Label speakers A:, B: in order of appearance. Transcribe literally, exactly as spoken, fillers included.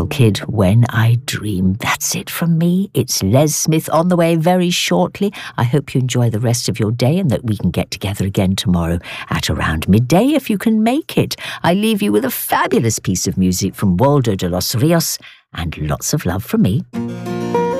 A: Carol Kidd, When I Dream. That's it from me. It's Les Smith on the way very shortly. I hope you enjoy the rest of your day and that we can get together again tomorrow at around midday if you can make it. I leave you with a fabulous piece of music from Waldo de los Rios and lots of love from me.